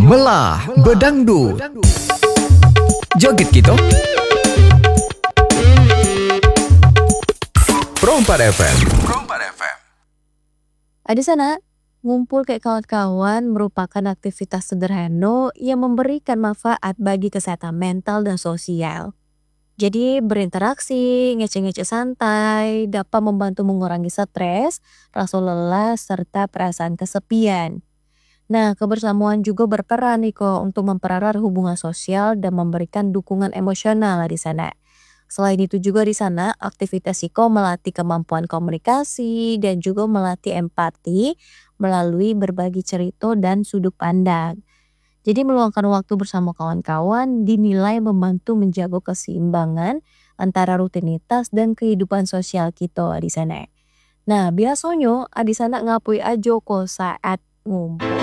Melah bedangdut. Joget gitu. Pro4 FM. Di sana, ngumpul kayak kawan-kawan merupakan aktivitas sederhana yang memberikan manfaat bagi kesehatan mental dan sosial. Jadi berinteraksi, ngece-ngece santai, dapat membantu mengurangi stres, rasa lelah, serta perasaan kesepian. Nah, kebersamaan juga berperan nih kok untuk mempererat hubungan sosial dan memberikan dukungan emosional di sana. Selain itu juga di sana, aktivitas psiko melatih kemampuan komunikasi dan juga melatih empati melalui berbagi cerita dan sudut pandang. Jadi meluangkan waktu bersama kawan-kawan dinilai membantu menjaga keseimbangan antara rutinitas dan kehidupan sosial kita di sana. Nah, biasanya di sana ngapui aja kok saat ngumpul.